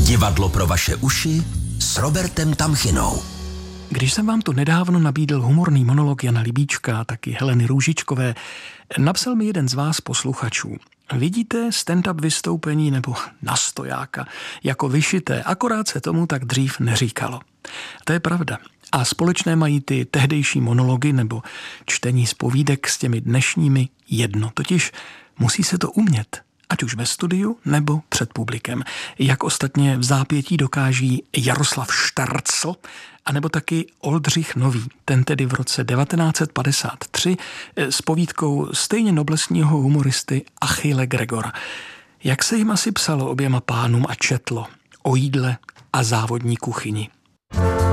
Divadlo pro vaše uši s Robertem Tamchinou. Když jsem vám tu nedávno nabídl humorný monolog Jana Libíčka, taky Heleny Růžičkové, napsal mi jeden z vás posluchačů. Vidíte stand-up vystoupení nebo na stojáka jako vyšité, akorát se tomu tak dřív neříkalo. To je pravda. A společné mají ty tehdejší monology nebo čtení z povídek s těmi dnešními jedno. Totiž musí se to umět, ať už ve studiu nebo před publikem. Jak ostatně v zápětí dokáží Jaroslav Štarcl, anebo taky Oldřich Nový, ten tedy v roce 1953 s povídkou stejně noblesního humoristy Achille Gregora. Jak se jim asi psalo oběma pánům a četlo o jídle a závodní kuchyni.